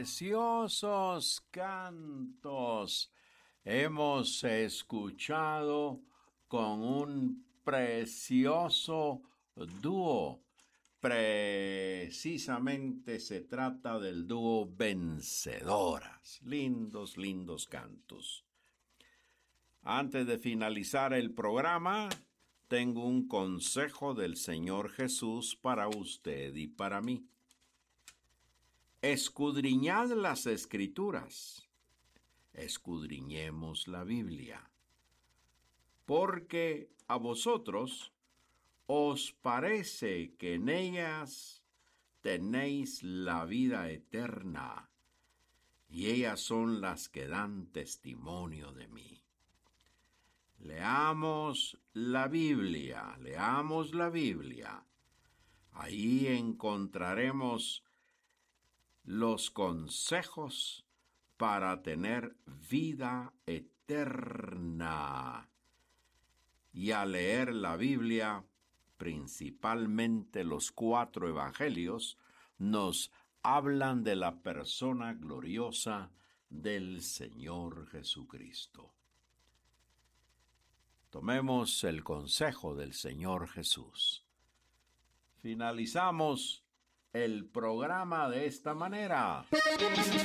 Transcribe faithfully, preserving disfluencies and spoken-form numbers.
Preciosos cantos hemos escuchado con un precioso dúo. Precisamente se trata del dúo Vencedoras. Lindos, lindos cantos. Antes de finalizar el programa, tengo un consejo del Señor Jesús para usted y para mí. Escudriñad las Escrituras, escudriñemos la Biblia, porque a vosotros os parece que en ellas tenéis la vida eterna, y ellas son las que dan testimonio de mí. Leamos la Biblia, leamos la Biblia. Ahí encontraremos los consejos para tener vida eterna. Y al leer la Biblia, principalmente los cuatro evangelios, nos hablan de la persona gloriosa del Señor Jesucristo. Tomemos el consejo del Señor Jesús. Finalizamos el programa de esta manera.